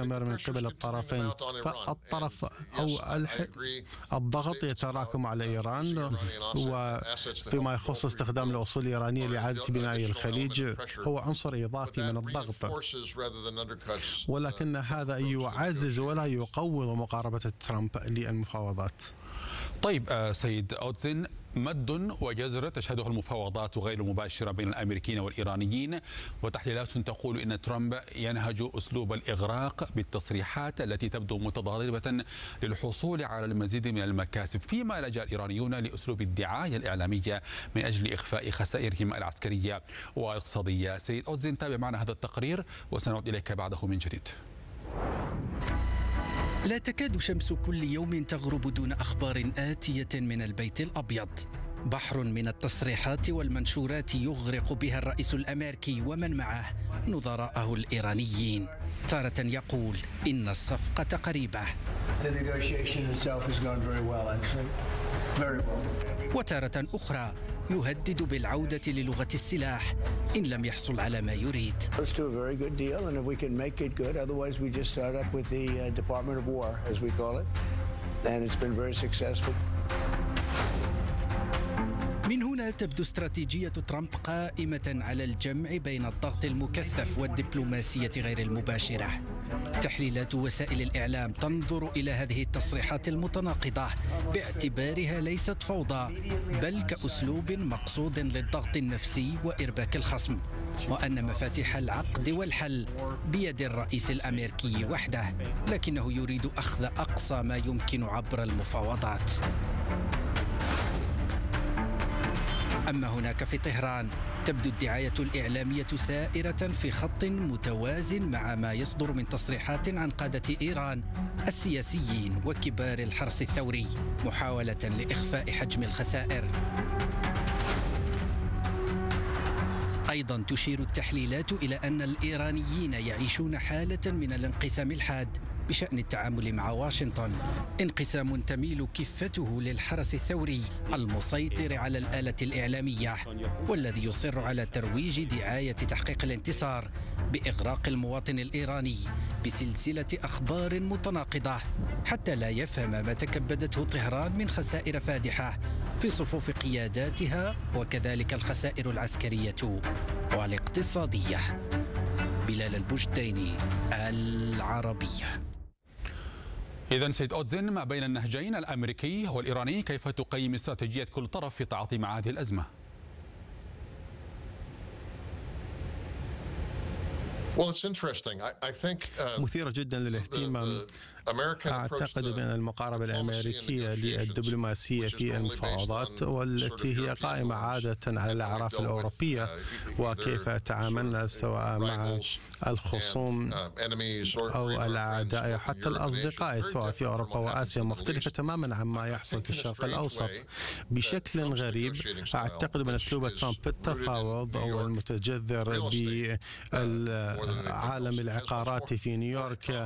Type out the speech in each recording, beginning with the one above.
مستمر من قبل الطرفين، فالطرف أو الضغط يتراكم على إيران، وفيما يخص استخدام الأصول الإيرانية لإعادة بناء الخليج هو عنصر إضافي من الضغط، ولكن هذا يعزز ولا يقوض مقاربة ترامب للمفاوضات. طيب سيد أوتزن، مد وجزر تشهده المفاوضات غير المباشرة بين الأمريكيين والإيرانيين، وتحليلات تقول إن ترامب ينهج أسلوب الإغراق بالتصريحات التي تبدو متضاربة للحصول على المزيد من المكاسب، فيما لجأ الإيرانيون لأسلوب الدعاية الإعلامية من أجل إخفاء خسائرهم العسكرية والاقتصادية. سيد أوتزن، تابع معنا هذا التقرير وسنعود إليك بعده من جديد. لا تكاد شمس كل يوم تغرب دون أخبار آتية من البيت الأبيض. بحر من التصريحات والمنشورات يغرق بها الرئيس الأمريكي ومن معه نظراءه الإيرانيين. تارة يقول إن الصفقة قريبة، وتارة أخرى يهدد بالعودة للغة السلاح إن لم يحصل على ما يريد. من هنا تبدو استراتيجية ترامب قائمة على الجمع بين الضغط المكثف والدبلوماسية غير المباشرة. تحليلات وسائل الإعلام تنظر إلى هذه التصريحات المتناقضة باعتبارها ليست فوضى، بل كأسلوب مقصود للضغط النفسي وإرباك الخصم، وأن مفاتيح العقد والحل بيد الرئيس الأمريكي وحده، لكنه يريد أخذ أقصى ما يمكن عبر المفاوضات. أما هناك في طهران تبدو الدعاية الإعلامية سائرة في خط متوازن مع ما يصدر من تصريحات عن قادة إيران السياسيين وكبار الحرس الثوري، محاولة لإخفاء حجم الخسائر. أيضا تشير التحليلات إلى أن الإيرانيين يعيشون حالة من الانقسام الحاد بشأن التعامل مع واشنطن، انقسام تميل كفته للحرس الثوري المسيطر على الآلة الإعلامية، والذي يصر على ترويج دعاية تحقيق الانتصار بإغراق المواطن الإيراني بسلسلة أخبار متناقضة حتى لا يفهم ما تكبدته طهران من خسائر فادحة في صفوف قياداتها، وكذلك الخسائر العسكرية والاقتصادية. بلال البجديني، العربية. إذن سيد أوتزن، ما بين النهجين الأمريكي والإيراني، كيف تقيم استراتيجية كل طرف في التعاطي مع هذه الأزمة؟ مثيرة جدا للاهتمام. أعتقد بأن المقاربة الأمريكية للدبلوماسية في المفاوضات والتي هي قائمة عادة على الأعراف الأوروبية وكيف تعاملنا سواء مع الخصوم أو الأعداء أو حتى الأصدقاء سواء في أوروبا وآسيا مختلفة تماما عما يحصل في الشرق الأوسط. بشكل غريب أعتقد بأن أسلوب ترامب في التفاوض أو المتجذر بالعالم العقاراتي في نيويورك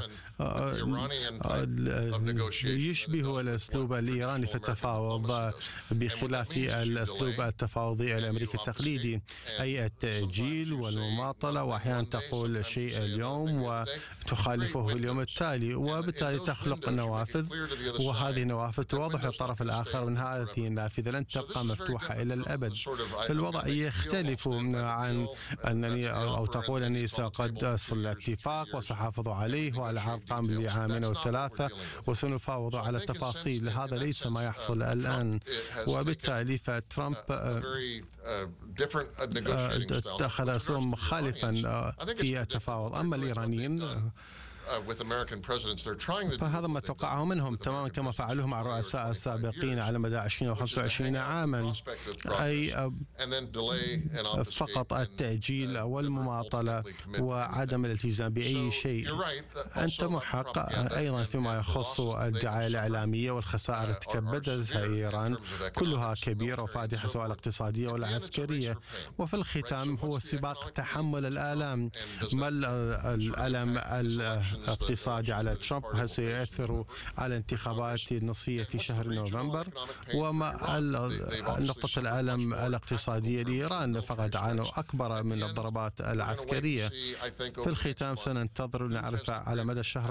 يشبه الأسلوب الإيراني في التفاوض، بخلاف الأسلوب التفاوضي الأمريكي التقليدي، أي التأجيل والمماطلة، وأحيانا تقول شيء اليوم وتخالفه في اليوم التالي، وبالتالي تخلق نوافذ، وهذه النوافذ توضح للطرف الآخر أن هذه النافذة لن تبقى مفتوحة إلى الأبد. فالوضع يختلف عن أنني أو تقول أني قد أصل اتفاق وسأحافظ عليه وعلى عرض قام لعامين أو ثلاثة وسنفاوض على التفاصيل. هذا ليس ما يحصل الآن، وبالتالي فترامب اتخذ أسلوبا مخالفا في التفاوض. أما الإيرانيين فهذا ما توقعه منهم تماما كما فعلوه مع الرؤساء السابقين على مدى 20 أو 25 عاما، أي فقط التأجيل والمماطلة وعدم الالتزام بأي شيء. أنت محق أيضا فيما يخص الدعاية الإعلامية والخسائر التي تكبدتها إيران، كلها كبيرة وفادحة سواء الاقتصادية ولا العسكرية. وفي الختام هو سباق تحمل الآلام. ما الألم الاقتصادي على ترامب؟ هل سيؤثر على الانتخابات النصفية في شهر نوفمبر؟ وما نقطة الألم الاقتصادية لإيران؟ فقد عانوا أكبر من الضربات العسكرية. في الختام سننتظر لنعرف على مدى الشهر